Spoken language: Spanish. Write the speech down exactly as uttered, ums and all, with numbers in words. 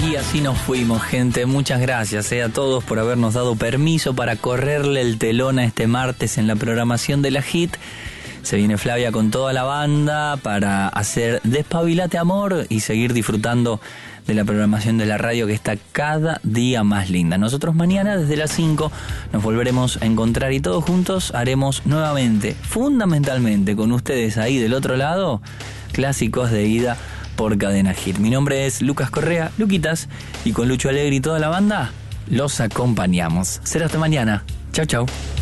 Y así nos fuimos, gente. Muchas gracias eh, a todos por habernos dado permiso para correrle el telón a este martes en la programación de la Hit. Se viene Flavia con toda la banda para hacer Despabilate Amor y seguir disfrutando de la programación de la radio que está cada día más linda. Nosotros mañana desde las cinco nos volveremos a encontrar y todos juntos haremos nuevamente, fundamentalmente con ustedes ahí del otro lado, clásicos de ida por Cadena Hit. Mi nombre es Lucas Correa, Luquitas, y con Lucho Alegre y toda la banda los acompañamos. Será hasta mañana. Chau, chau.